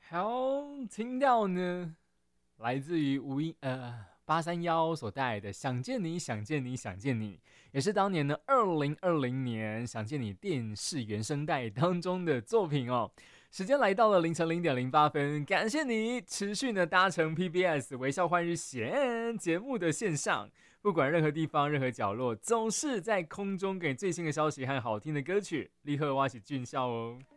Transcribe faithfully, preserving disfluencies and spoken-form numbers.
好，听到呢，来自于吴音呃八三幺所带来的《想见你，想见你，想见你》，也是当年呢二零二零年《想见你》电视原声带当中的作品哦。时间来到了凌晨零点零八分，感谢你持续呢搭乘 P B S 微笑换日线节目的线上，不管任何地方、任何角落，总是在空中给最新的消息和好听的歌曲。立刻挖起俊笑哦。